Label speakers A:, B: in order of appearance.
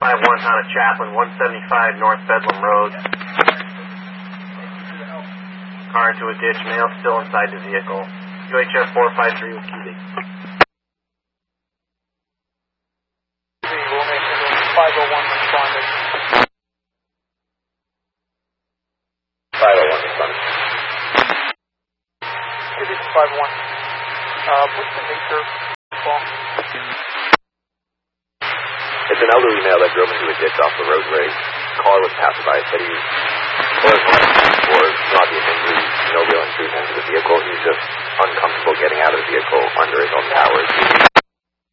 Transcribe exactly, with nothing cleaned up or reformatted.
A: five one out of Chaplin, one seventy-five North Bedlam Road. Car into a ditch, male still inside the vehicle. U H F four five three with Cubic.
B: five oh one responded.
C: five oh one responded.
B: Cubic five oh one. Uh, what's the nature of the call?
C: It's an elderly male that drove into a ditch off the roadway. The car was passed by. Said he was for obvious injuries, no real intrusion into the vehicle. He was just uncomfortable getting out of the vehicle under his own powers.